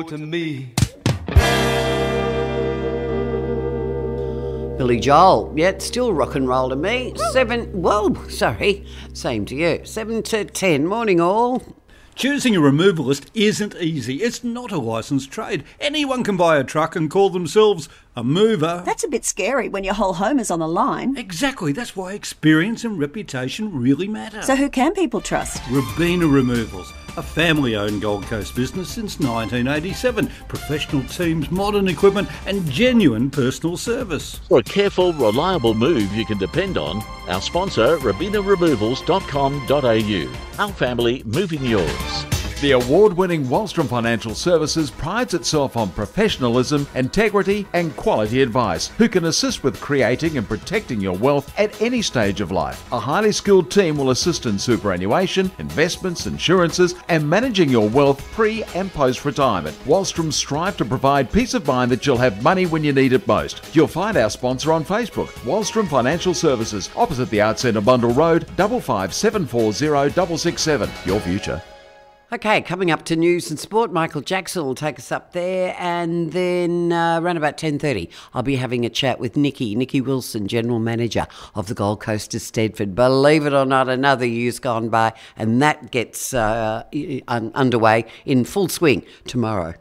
more to me. Billy Joel, yeah, it's still rock and roll to me. Same to you. 7 to 10, morning all. Choosing a removalist isn't easy. It's not a licensed trade. Anyone can buy a truck and call themselves a mover. That's a bit scary when your whole home is on the line. Exactly. That's why experience and reputation really matter. So who can people trust? Robina Removals, a family-owned Gold Coast business since 1987. Professional teams, modern equipment and genuine personal service. For a careful, reliable move you can depend on, our sponsor, robinaremovals.com.au. Our family moving yours. The award-winning Wallstrom Financial Services prides itself on professionalism, integrity and quality advice, who can assist with creating and protecting your wealth at any stage of life. A highly skilled team will assist in superannuation, investments, insurances and managing your wealth pre and post-retirement. Wallstrom strive to provide peace of mind that you'll have money when you need it most. You'll find our sponsor on Facebook, Wallstrom Financial Services, opposite the Arts Centre Bundle Road, 55740667. Your future. Okay, coming up to news and sport, Michael Jackson will take us up there, and then around about 10:30 I'll be having a chat with Nikki Wilson, General Manager of the Gold Coast of Stedford. Believe it or not, another year's gone by, and that gets underway in full swing tomorrow.